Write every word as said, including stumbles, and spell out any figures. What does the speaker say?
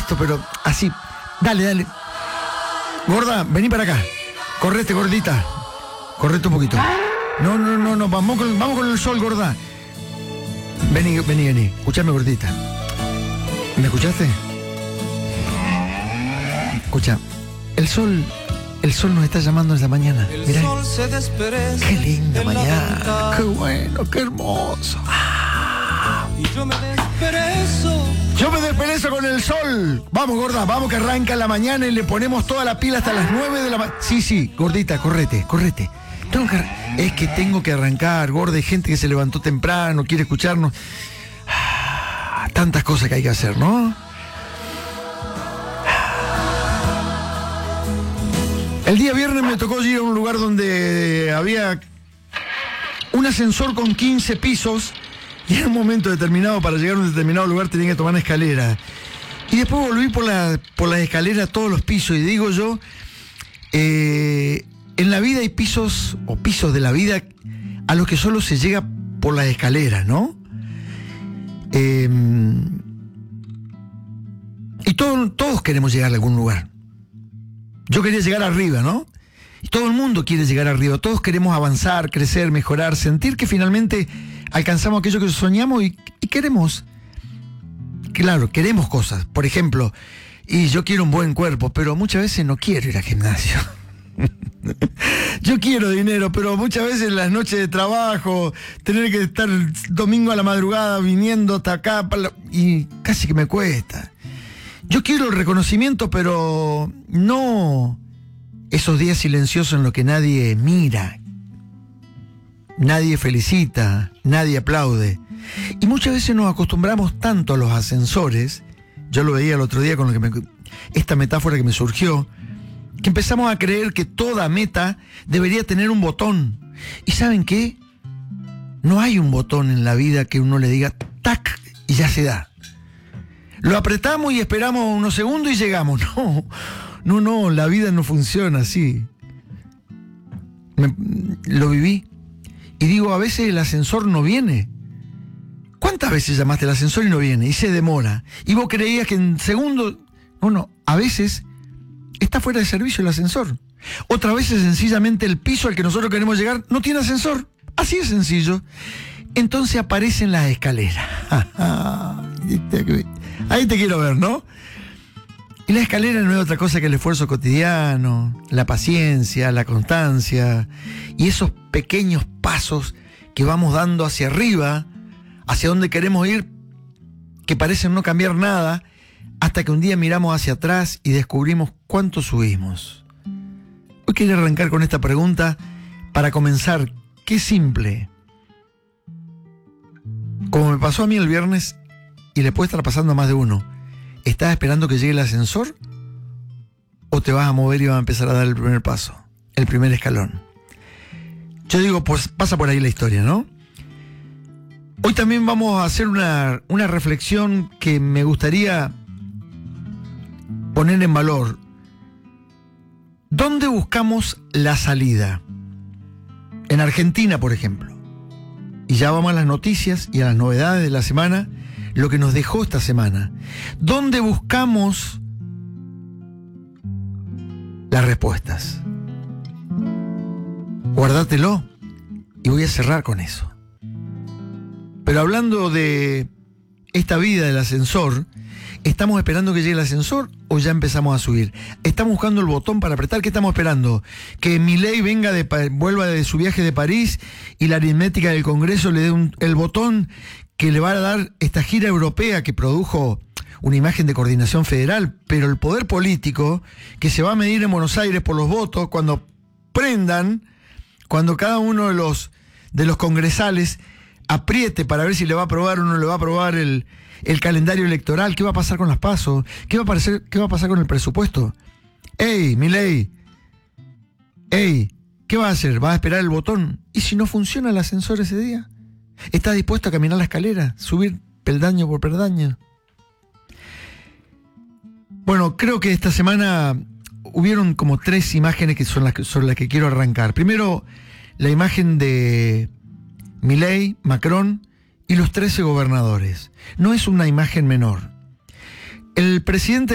esto, pero así. Dale, dale. Gorda, vení para acá. Correte, gordita. Correte un poquito. No, no, no, no. Vamos con, vamos con el sol, gorda. Vení, vení, vení. Escuchame, gordita. ¿Me escuchaste? Escucha. El sol... El sol nos está llamando esta mañana. Mirá. Qué linda mañana. Qué bueno, qué hermoso. Ah. Y yo me desperezo. Yo me desperezo con el sol. Vamos, gorda, vamos que arranca la mañana y le ponemos toda la pila hasta las nueve de la mañana. Sí, sí, gordita, correte, correte. Tengo que... Es que tengo que arrancar, gorda. Hay gente que se levantó temprano, quiere escucharnos. Ah, tantas cosas que hay que hacer, ¿no? El día viernes me tocó ir a un lugar donde había un ascensor con quince pisos y en un momento determinado, para llegar a un determinado lugar, tenía que tomar una escalera. Y después volví por la, por la escalera a todos los pisos y digo yo, eh, en la vida hay pisos, o pisos de la vida, a los que solo se llega por las escaleras, ¿no? Eh, y todo, todos queremos llegar a algún lugar. Yo quería llegar arriba, ¿no? Y todo el mundo quiere llegar arriba. Todos queremos avanzar, crecer, mejorar, sentir que finalmente alcanzamos aquello que soñamos y, y queremos. Claro, queremos cosas. Por ejemplo, y yo quiero un buen cuerpo, pero muchas veces no quiero ir al gimnasio. Yo quiero dinero, pero muchas veces en las noches de trabajo, tener que estar domingo a la madrugada viniendo hasta acá, y casi que me cuesta. Yo quiero el reconocimiento, pero no esos días silenciosos en los que nadie mira, nadie felicita, nadie aplaude. Y muchas veces nos acostumbramos tanto a los ascensores, yo lo veía el otro día con lo que me, esta metáfora que me surgió, que empezamos a creer que toda meta debería tener un botón. ¿Y saben qué? No hay un botón en la vida que uno le diga tac y ya se da. Lo apretamos y esperamos unos segundos y llegamos. No, no, no, la vida no funciona así. Me, lo viví. Y digo, a veces el ascensor no viene. ¿Cuántas veces llamaste al ascensor y no viene? Y se demora. Y vos creías que en segundos... No, no, a veces está fuera de servicio el ascensor. Otras veces sencillamente el piso al que nosotros queremos llegar no tiene ascensor. Así es sencillo. Entonces aparecen las escaleras. Ahí te quiero ver, ¿no? Y la escalera no es otra cosa que el esfuerzo cotidiano, la paciencia, la constancia y esos pequeños pasos que vamos dando hacia arriba, hacia donde queremos ir, que parecen no cambiar nada, hasta que un día miramos hacia atrás y descubrimos cuánto subimos. Hoy quería arrancar con esta pregunta para comenzar. Qué simple. Como me pasó a mí el viernes, y le puede estar pasando a más de uno, ¿estás esperando que llegue el ascensor? ¿O te vas a mover y vas a empezar a dar el primer paso? El primer escalón. Yo digo, pues pasa por ahí la historia, ¿no? Hoy también vamos a hacer una, una reflexión que me gustaría poner en valor. ¿Dónde buscamos la salida? En Argentina, por ejemplo. Y ya vamos a las noticias y a las novedades de la semana, lo que nos dejó esta semana. ¿Dónde buscamos las respuestas? Guárdatelo y voy a cerrar con eso. Pero hablando de esta vida del ascensor, ¿estamos esperando que llegue el ascensor o ya empezamos a subir? ¿Estamos buscando el botón para apretar? ¿Qué estamos esperando? ¿Que Milei venga de, vuelva de su viaje de París y la aritmética del Congreso le dé un, el botón que le va a dar esta gira europea que produjo una imagen de coordinación federal? Pero el poder político que se va a medir en Buenos Aires por los votos, cuando prendan, cuando cada uno de los, de los congresales apriete para ver si le va a aprobar o no le va a aprobar el, el calendario electoral, ¿qué va a pasar con las PASO? ¿Qué va a pasar, qué va a pasar con el presupuesto? ¡Ey, Milei! ¡Ey! ¿Qué va a hacer? ¿Va a esperar el botón? ¿Y si no funciona el ascensor ese día? ¿Está dispuesto a caminar la escalera? ¿Subir peldaño por peldaño? Bueno, creo que esta semana hubieron como tres imágenes que son las que, sobre las que quiero arrancar. Primero, la imagen de Milei, Macron y los trece gobernadores. No es una imagen menor. El presidente